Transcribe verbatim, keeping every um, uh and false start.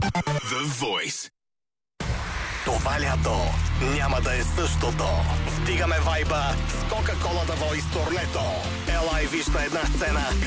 The Voice. Това лято няма да е същото. Вдигаме вайба с Coca-Cola The Voice турнето. Ела и виж на една сцена